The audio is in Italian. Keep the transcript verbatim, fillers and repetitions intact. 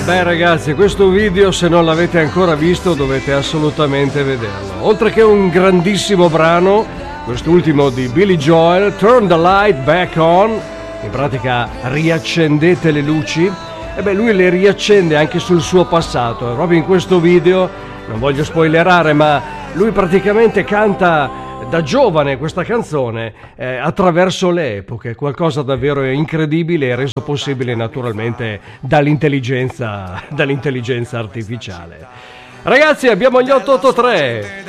Beh ragazzi, questo video se non l'avete ancora visto dovete assolutamente vederlo. Oltre che un grandissimo brano, quest'ultimo di Billy Joel, Turn the Light Back On, in pratica riaccendete le luci, e beh lui le riaccende anche sul suo passato, e proprio in questo video, non voglio spoilerare, ma lui praticamente canta da giovane questa canzone eh, attraverso le epoche, qualcosa davvero incredibile e reso possibile naturalmente dall'intelligenza, dall'intelligenza artificiale. Ragazzi, abbiamo gli otto otto tre.